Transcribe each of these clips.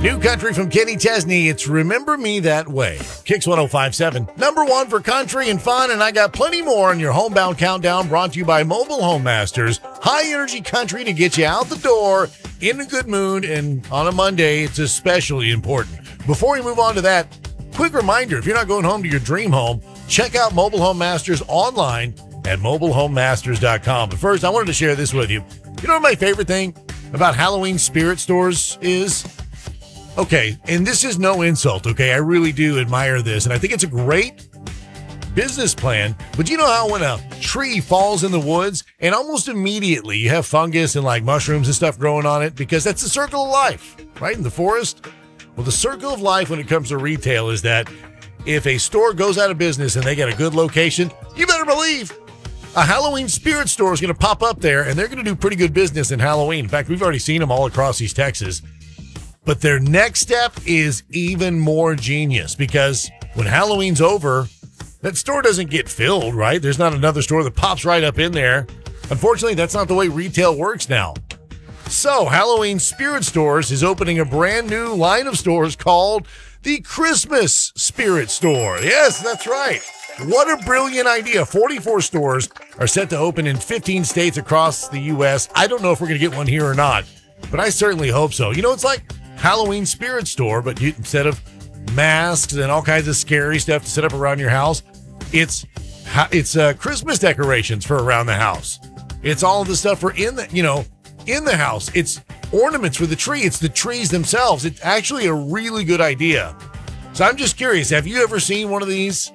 New country from Kenny Chesney. It's Remember Me That Way. Kicks 105.7. Number one for country and fun, and I got plenty more on your Homebound Countdown, brought to you by Mobile Home Masters. High energy country to get you out the door in a good mood, and on a Monday, it's especially important. Before we move on to that, quick reminder, if you're not going home to your dream home, check out Mobile Home Masters online at mobilehomemasters.com. But first, I wanted to share this with you. You know what my favorite thing about Halloween spirit stores is? Okay, and this is no insult, okay? I really do admire this, and I think it's a great business plan. But you know how when a tree falls in the woods and almost immediately you have fungus and like mushrooms and stuff growing on it because that's the circle of life, right? In the forest. Well, the circle of life when it comes to retail is that if a store goes out of business and they get a good location, you better believe a Halloween spirit store is going to pop up there, and they're going to do pretty good business in Halloween. In fact, we've already seen them all across East Texas. But their next step is even more genius, because when Halloween's over, that store doesn't get filled, right? There's not another store that pops right up in there. Unfortunately, that's not the way retail works now. So Halloween Spirit Stores is opening a brand new line of stores called the Christmas Spirit Store. Yes, that's right. What a brilliant idea. 44 stores are set to open in 15 states across the U.S. I don't know if we're going to get one here or not, but I certainly hope so. You know, it's like Halloween Spirit Store, but instead of masks and all kinds of scary stuff to set up around your house, it's Christmas decorations for around the house. It's all of the stuff for in the house. It's ornaments for the tree. It's the trees themselves. It's actually a really good idea. So I'm just curious, have you ever seen one of these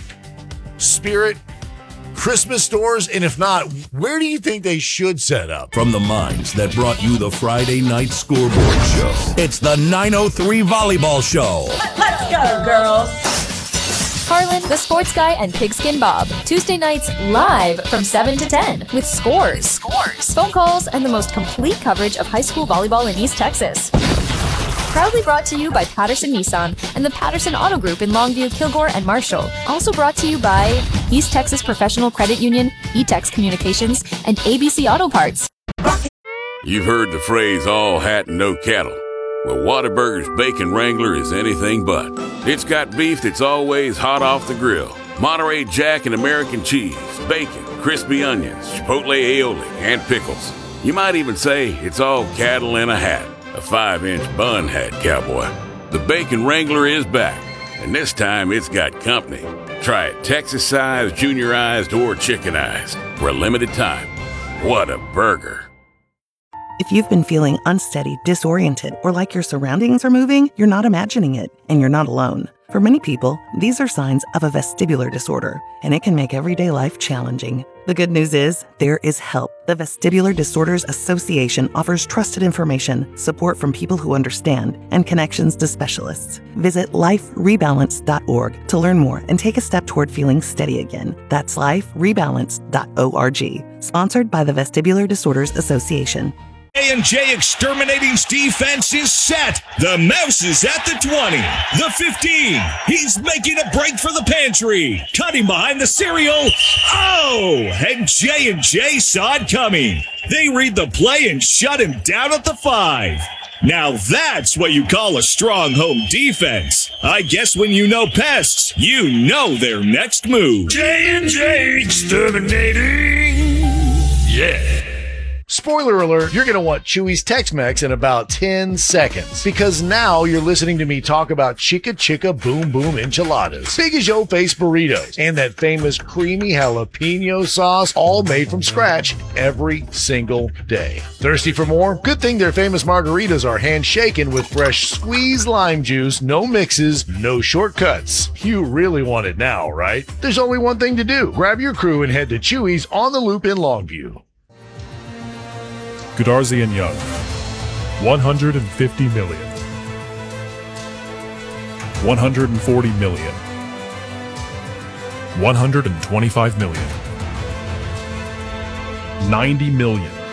spirit Christmas stores? And if not, where do you think they should set up? From the minds that brought you the Friday Night Scoreboard Show, it's the 903 Volleyball Show. Let's go, girls. Harlan, the Sports Guy, and Pigskin Bob. Tuesday nights live from 7 to 10 with scores, phone calls, and the most complete coverage of high school volleyball in East Texas. Proudly brought to you by Patterson Nissan and the Patterson Auto Group in Longview, Kilgore, and Marshall. Also brought to you by East Texas Professional Credit Union, E-Tex Communications, and ABC Auto Parts. You've heard the phrase, all hat and no cattle. Well, Whataburger's Bacon Wrangler is anything but. It's got beef that's always hot off the grill, Monterey Jack and American cheese, bacon, crispy onions, chipotle aioli, and pickles. You might even say it's all cattle in a hat. A 5-inch bun hat, cowboy. The Bacon Wrangler is back, and this time it's got company. Try it Texas-sized, juniorized, or chickenized for a limited time. What a burger. If you've been feeling unsteady, disoriented, or like your surroundings are moving, you're not imagining it, and you're not alone. For many people, these are signs of a vestibular disorder, and it can make everyday life challenging. The good news is, there is help. The Vestibular Disorders Association offers trusted information, support from people who understand, and connections to specialists. Visit liferebalance.org to learn more and take a step toward feeling steady again. That's liferebalance.org. Sponsored by the Vestibular Disorders Association. A&J Exterminating's defense is set. The mouse is at the 20, the 15. He's making a break for the pantry. Cutting behind the cereal. Oh, and J&J saw it coming. They read the play and shut him down at the 5. Now that's what you call a strong home defense. I guess when you know pests, you know their next move. J&J Exterminating. Yeah. Spoiler alert, you're going to want Chewy's Tex-Mex in about 10 seconds, because now you're listening to me talk about Chica Chica Boom Boom Enchiladas, big as your face burritos, and that famous creamy jalapeno sauce, all made from scratch every single day. Thirsty for more? Good thing their famous margaritas are hand-shaken with fresh squeezed lime juice, no mixes, no shortcuts. You really want it now, right? There's only one thing to do. Grab your crew and head to Chewy's on the Loop in Longview. Goodarzi and Young, 150 million, 140 million, 125 million, 90 million.